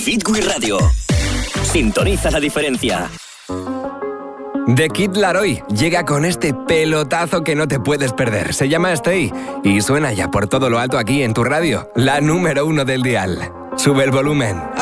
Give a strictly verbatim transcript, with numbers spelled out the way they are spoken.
Fit We Radio. Sintoniza la diferencia. The Kid Laroi llega con este pelotazo que no te puedes perder. Se llama Stay y suena ya por todo lo alto aquí en tu radio, la número uno del dial. Sube el volumen.